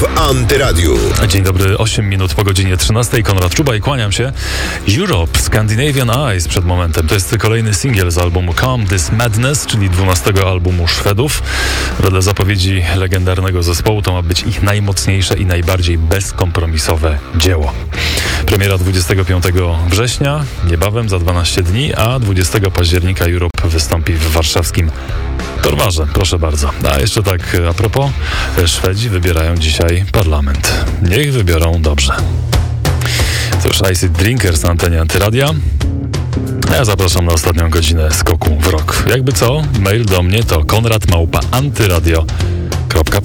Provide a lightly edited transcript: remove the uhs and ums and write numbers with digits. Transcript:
w Antyradiu. Dzień dobry, 8 minut po godzinie 13. Konrad Czuba i kłaniam się. Europe, Scandinavian Eyes przed momentem. To jest kolejny singiel z albumu Calm This Madness, czyli 12 albumu Szwedów. Wedle zapowiedzi legendarnego zespołu to ma być ich najmocniejsze i najbardziej bezkompromisowe dzieło. Premiera 25 września, niebawem za 12 dni, a 20 października Europe wystąpi w warszawskim Torwarze, proszę bardzo. A jeszcze tak a propos, Szwedzi wybierają dzisiaj parlament. Niech wybiorą dobrze. To już Acid Drinkers na antenie Antyradia. A ja zapraszam na ostatnią godzinę skoku w rok. Jakby co, mail do mnie to konrad@antyradio.pl